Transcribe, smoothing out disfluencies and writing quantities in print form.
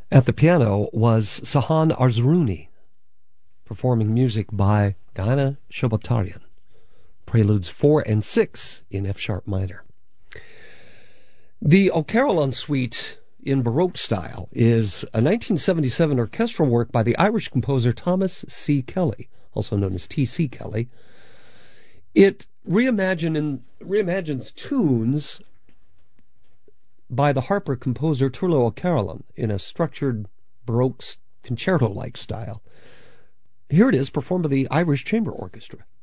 At the piano was Sahan Arzrouni, performing music by Gayane Shobatarian. Preludes 4 and 6 in F-sharp minor. The O'Carolan Suite in Baroque style is a 1977 orchestral work by the Irish composer Thomas C. Kelly, also known as T.C. Kelly. It reimagines tunes by the harper composer Turlough O'Carolan in a structured Baroque concerto-like style. Here it is, performed by the Irish Chamber Orchestra.